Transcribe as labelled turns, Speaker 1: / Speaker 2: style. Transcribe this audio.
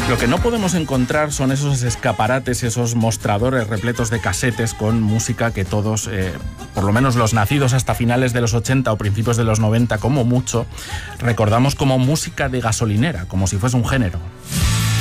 Speaker 1: Lo que no podemos encontrar son esos escaparates, esos mostradores repletos de casetes con música que todos, por lo menos los nacidos hasta finales de los 80 o principios de los 90 como mucho, recordamos como música de gasolinera, como si fuese un género.